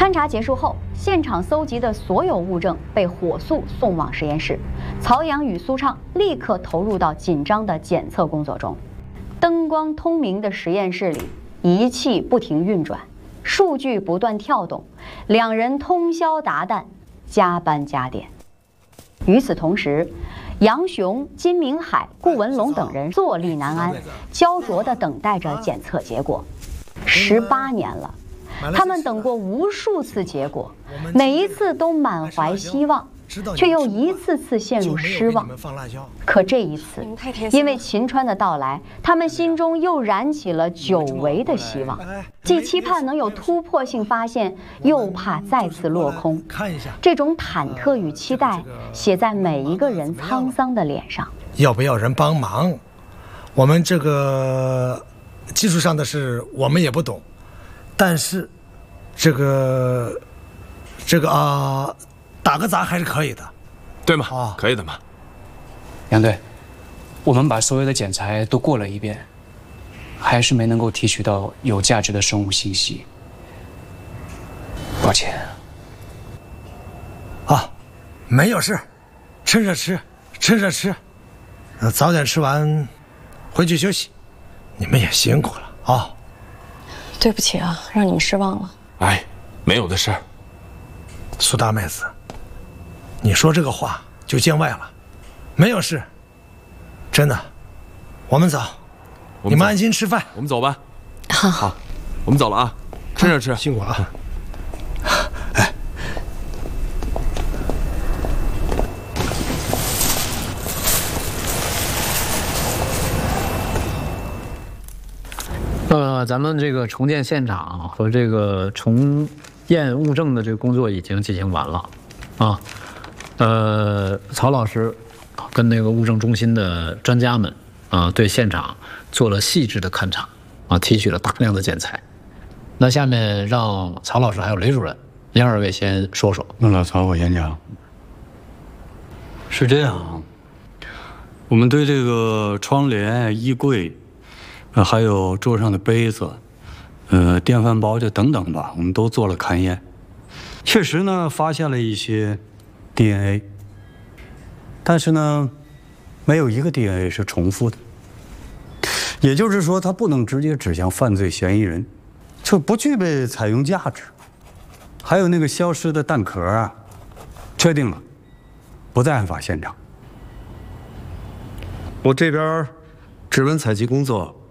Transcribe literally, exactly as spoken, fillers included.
勘查结束后，现场搜集的所有物证被火速送往实验室。曹阳与苏畅立刻投入到紧张的检测工作中。灯光通明的实验室里，仪器不停运转，数据不断跳动，两人通宵达旦，加班加点。与此同时，杨雄、金明海、顾文龙等人坐立难安，焦灼地等待着检测结果。十八年了，他们等过无数次结果，每一次都满怀希望，却又一次次陷入失望。可这一次，因为秦川的到来，他们心中又燃起了久违的希望，既期盼能有突破性发现，又怕再次落空。这种忐忑与期待写在每一个人沧桑的脸上。 要不要人帮忙？我们这个技术上的事我们也不懂，但是这个这个啊、呃，打个杂还是可以的， 对吗？ 啊， 可以的嘛。 杨队，我们把所有的检材都过了一遍，还是没能够提取到有价值的生物信息，抱歉。 啊，没有事，趁热吃，趁热吃，呃，早点吃完，回去休息。你们也辛苦了啊。 对不起啊，让你们失望了。 哎，没有的事儿。 苏大妹子，你说这个话就见外了，没有事，真的。我们走， 我们你们安心吃饭。 我们走吧。 好， 好，我们走了啊，趁热吃， 辛苦了啊。 哎， 呃，咱们这个重建现场和这个重验物证的这个工作已经进行完了，啊，呃，曹老师跟那个物证中心的专家们啊，对现场做了细致的勘察，啊，提取了大量的检材。那下面让曹老师还有雷主任，您二位先说说。 那老曹，我先讲。是这样，我们对这个窗帘、衣柜。呃，还有桌上的杯子，呃，电饭煲就等等吧，我们都做了勘验，确实呢发现了一些 D N A， 但是呢，没有一个 D N A 是重复的，也就是说，它不能直接指向犯罪嫌疑人，就不具备采用价值。还有那个消失的弹壳啊，确定了，不在案发现场。 我这边指纹采集工作